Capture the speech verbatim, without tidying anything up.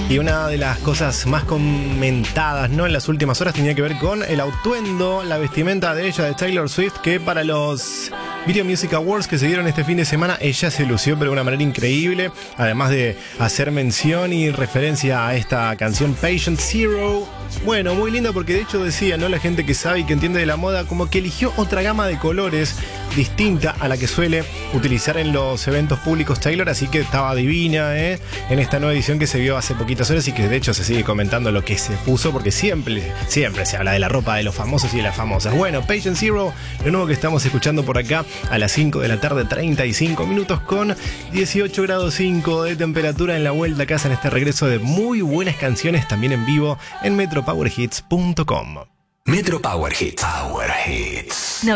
Y una de las cosas más comentadas, ¿no?, en las últimas horas tenía que ver con el atuendo, la vestimenta de ella, de Taylor Swift, que para los Video Music Awards que se dieron este fin de semana, ella se lució pero de una manera increíble, además de hacer mención y referencia a esta canción Patient Zero. Bueno, muy linda porque de hecho decía, ¿no?, la gente que sabe y que entiende de la moda, como que eligió otra gama de colores distinta a la que suele utilizar en los eventos públicos Taylor, así que estaba divina, ¿eh?, en esta nueva edición que se vio hace poquitas horas y que de hecho se sigue comentando lo que se puso, porque siempre, siempre se habla de la ropa de los famosos y de las famosas. Bueno, Patient Zero, lo nuevo que estamos escuchando por acá a las cinco de la tarde, treinta y cinco minutos, con dieciocho grados cinco de temperatura en la vuelta a casa en este regreso de muy buenas canciones también en vivo en metro power hits punto com. Metro Power Hits. Power Hits.